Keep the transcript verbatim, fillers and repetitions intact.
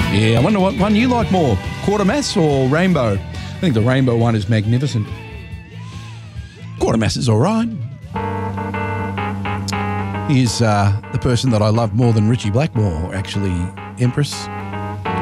Yeah, I wonder what one you like more, Quartermass or Rainbow? I think the Rainbow one is magnificent. Quartermass is all right. Here's uh, the person that I love more than Richie Blackmore, actually, Empress.